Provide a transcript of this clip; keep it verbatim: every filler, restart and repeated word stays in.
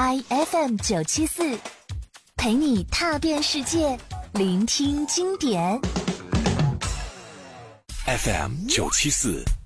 I F M 九七四，陪你踏遍世界，聆听经典。 F M 九七四